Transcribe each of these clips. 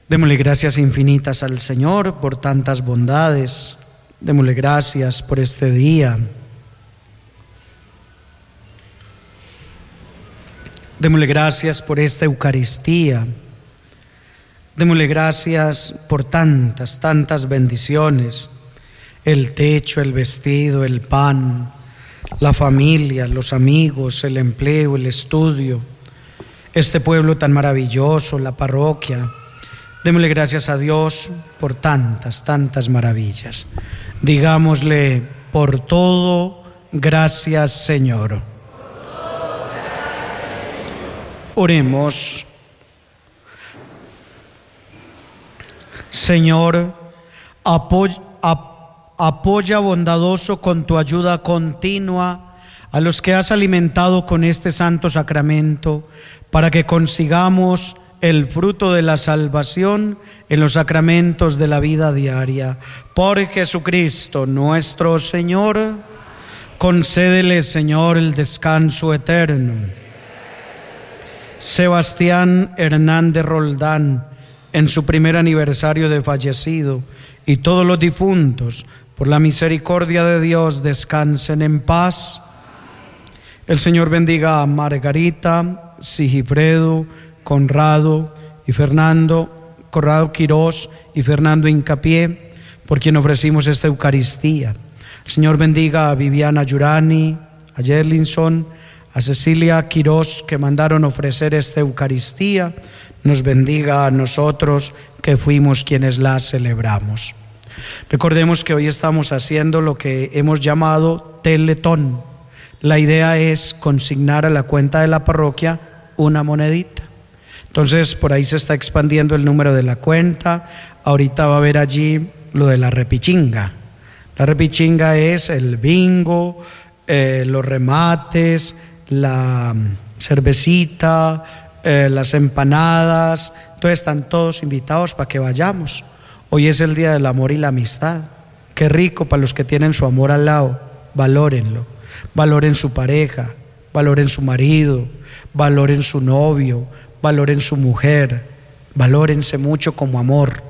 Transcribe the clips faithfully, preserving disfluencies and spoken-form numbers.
Démosle gracias infinitas al Señor por tantas bondades. Démosle gracias por este día. Démosle gracias por esta Eucaristía. Démosle gracias por tantas, tantas bendiciones. El techo, el vestido, el pan, la familia, los amigos, el empleo, el estudio. Este pueblo tan maravilloso, la parroquia. Démosle gracias a Dios por tantas, tantas maravillas. Digámosle por todo, gracias Señor. Oremos. Señor, apoya, ap, apoya bondadoso con tu ayuda continua a los que has alimentado con este santo sacramento, para que consigamos el fruto de la salvación en los sacramentos de la vida diaria. Por Jesucristo nuestro Señor, concédele, Señor, el descanso eterno. Sebastián Hernández Roldán, en su primer aniversario de fallecido, y todos los difuntos, por la misericordia de Dios, descansen en paz. El Señor bendiga a Margarita, Sigifredo, Conrado y Fernando, Conrado Quirós y Fernando Incapié, por quien ofrecimos esta Eucaristía. El Señor bendiga a Viviana Yurani, a Yerlinson, a Cecilia Quirós, que mandaron ofrecer esta Eucaristía. Nos bendiga a nosotros, que fuimos quienes la celebramos. Recordemos que hoy estamos haciendo lo que hemos llamado Teletón. La idea es consignar a la cuenta de la parroquia una monedita. Entonces por ahí se está expandiendo el número de la cuenta. Ahorita va a haber allí lo de la repichinga. La repichinga es el bingo, eh, los remates, la cervecita, eh, las empanadas. Entonces están todos invitados para que vayamos. Hoy es el día del amor y la amistad. Qué rico para los que tienen su amor al lado. Valórenlo. Valoren su pareja, valoren su marido, valoren su novio, valoren su mujer, valórense mucho como amor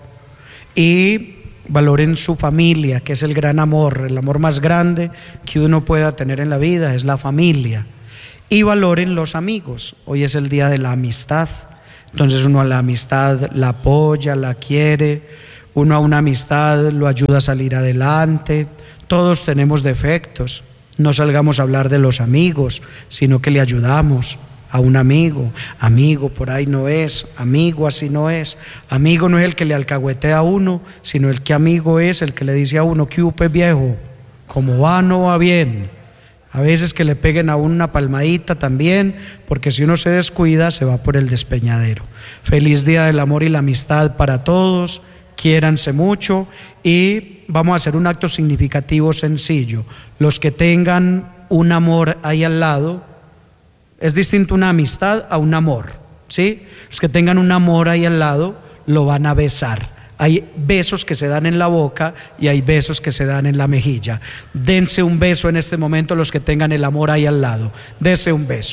y valoren su familia, que es el gran amor, el amor más grande que uno pueda tener en la vida es la familia, y valoren los amigos. Hoy es el día de la amistad, entonces uno a la amistad la apoya, la quiere, uno a una amistad lo ayuda a salir adelante. Todos tenemos defectos. No salgamos a hablar de los amigos, sino que le ayudamos a un amigo. Amigo por ahí no es, amigo así no es. Amigo no es el que le alcahuetea a uno, sino el que amigo es el que le dice a uno: ¿qué hupe viejo? ¿Cómo va? No va bien. A veces que le peguen a uno una palmadita también, porque si uno se descuida se va por el despeñadero. Feliz día del amor y la amistad para todos. Quiéranse mucho y vamos a hacer un acto significativo sencillo. Los que tengan un amor ahí al lado, es distinto una amistad a un amor, ¿sí? Los que tengan un amor ahí al lado lo van a besar. Hay besos que se dan en la boca y hay besos que se dan en la mejilla. Dense un beso en este momento los que tengan el amor ahí al lado. Dense un beso.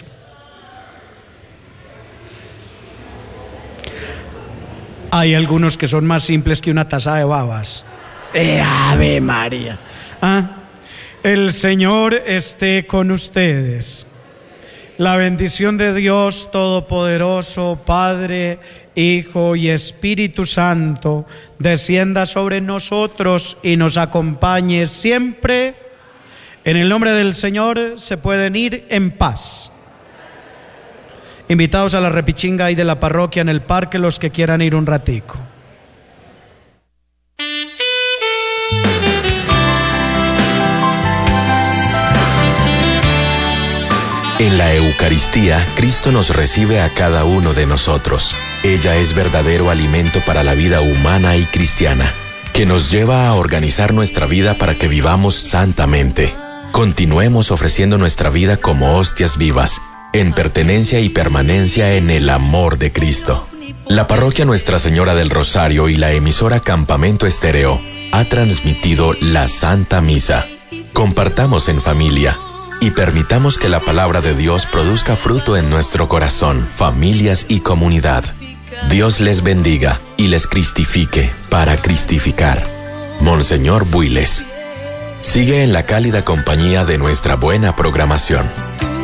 Hay algunos que son más simples que una taza de babas. ¡Eh, Ave María! ¿Ah? El Señor esté con ustedes. La bendición de Dios Todopoderoso, Padre, Hijo y Espíritu Santo, descienda sobre nosotros y nos acompañe siempre. En el nombre del Señor se pueden ir en paz. Invitados a la repichinga y de la parroquia en el parque los que quieran ir un ratico. En la Eucaristía, Cristo nos recibe a cada uno de nosotros. Ella es verdadero alimento para la vida humana y cristiana, que nos lleva a organizar nuestra vida para que vivamos santamente. Continuemos ofreciendo nuestra vida como hostias vivas, en pertenencia y permanencia en el amor de Cristo. La parroquia Nuestra Señora del Rosario y la emisora Campamento Estéreo ha transmitido la Santa Misa. Compartamos en familia y permitamos que la palabra de Dios produzca fruto en nuestro corazón, familias y comunidad. Dios les bendiga y les cristifique para cristificar. Monseñor Builes. Sigue en la cálida compañía de nuestra buena programación.